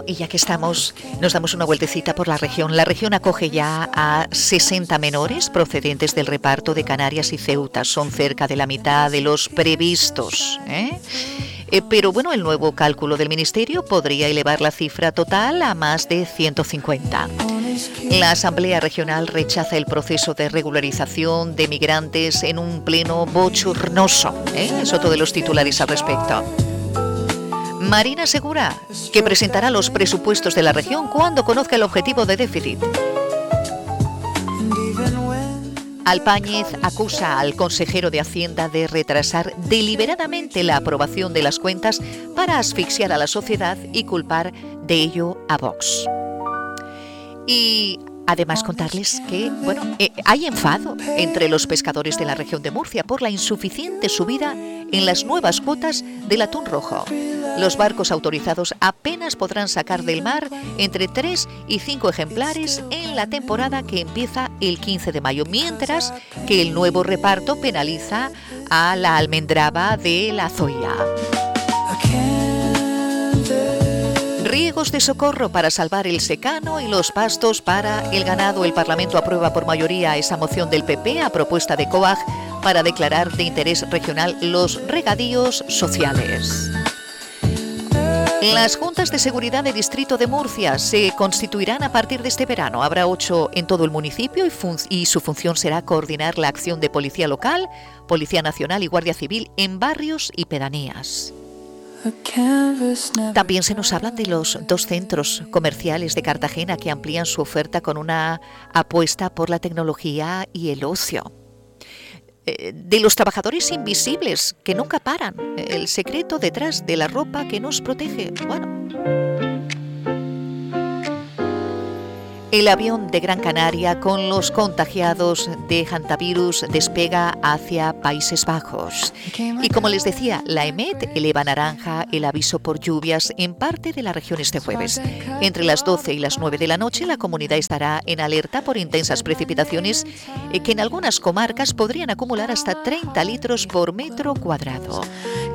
Bueno, y ya que estamos, nos damos una vueltecita por la región. La región acoge ya a 60 menores procedentes del reparto de Canarias y Ceuta. Son cerca de la mitad de los previstos, pero bueno, el nuevo cálculo del Ministerio podría elevar la cifra total a más de 150. La Asamblea Regional rechaza el proceso de regularización de migrantes en un pleno bochornoso. Es otro de los titulares al respecto. Marina asegura que presentará los presupuestos de la región cuando conozca el objetivo de déficit. Alpáñez acusa al consejero de Hacienda de retrasar deliberadamente la aprobación de las cuentas para asfixiar a la sociedad y culpar de ello a Vox. Y además contarles que, hay enfado entre los pescadores de la región de Murcia por la insuficiente subida en las nuevas cuotas del atún rojo. Los barcos autorizados apenas podrán sacar del mar entre 3 y 5 ejemplares en la temporada que empieza el 15 de mayo, mientras que el nuevo reparto penaliza a la almendraba de la Zoya. Riegos de socorro para salvar el secano y los pastos para el ganado. El Parlamento aprueba por mayoría esa moción del PP a propuesta de COAG para declarar de interés regional los regadíos sociales. Las juntas de seguridad de Distrito de Murcia se constituirán a partir de este verano. Habrá 8 en todo el municipio y su función será coordinar la acción de Policía Local, Policía Nacional y Guardia Civil en barrios y pedanías. También se nos hablan de los 2 centros comerciales de Cartagena que amplían su oferta con una apuesta por la tecnología y el ocio. De los trabajadores invisibles que nunca paran, el secreto detrás de la ropa que nos protege. El avión de Gran Canaria con los contagiados de hantavirus despega hacia Países Bajos. Y como les decía, la EMET eleva naranja el aviso por lluvias en parte de la región este jueves. Entre las 12 y las 9 de la noche, la comunidad estará en alerta por intensas precipitaciones que en algunas comarcas podrían acumular hasta 30 litros por metro cuadrado.